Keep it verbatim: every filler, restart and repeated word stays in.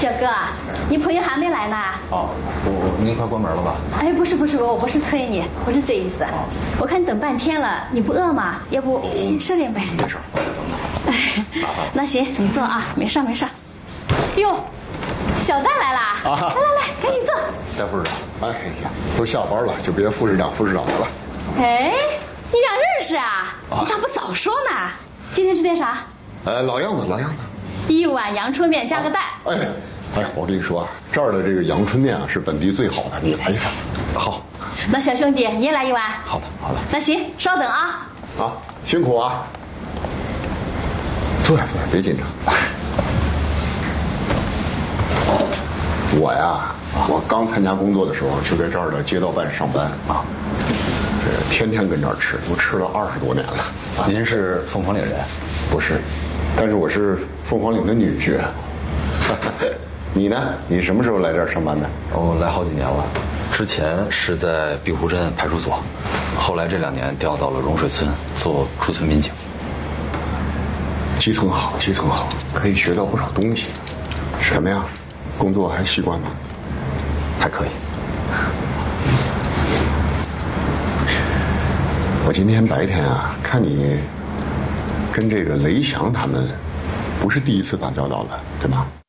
小哥，你朋友还没来呢。 哦，我您快关门了吧？ 哎，不是不是，我不是催你，不是这意思。哦、我看你等半天了，你不饿吗？要不先吃点呗。 没事，等等。 哎，那行，你坐啊，没事没事。哟，小戴来了，啊、来来来，赶紧坐。 戴副市长， 哎呀，都下班了，就别副市长副市长的了。 哎，你俩认识啊？啊你咋不早说呢？今天吃点啥？ 哎，老样子，老样子。 一碗阳春面加个蛋。 哎，哎，我跟你说啊，这儿的这个阳春面啊是本地最好的，你来一份。 好。 那小兄弟，你也来一碗。 好的，好的。 那行，稍等啊。 啊，辛苦啊。坐下，坐下，别紧张。我呀，我刚参加工作的时候就在这儿的街道办上班啊，这天天跟这儿吃，都吃了二十多年了。 啊、您是凤凰岭人？ 不是，但是我是凤凰岭的女婿。你呢？你什么时候来这儿上班的？ 我来好几年了，之前是在碧湖镇派出所，后来这两年调到了融水村做驻村民警。 基层好，基层好，可以学到不少东西。怎么样？工作还习惯吗？ 还可以。 我今天白天啊，看你跟这个雷翔他们不是第一次打交道了，对吗？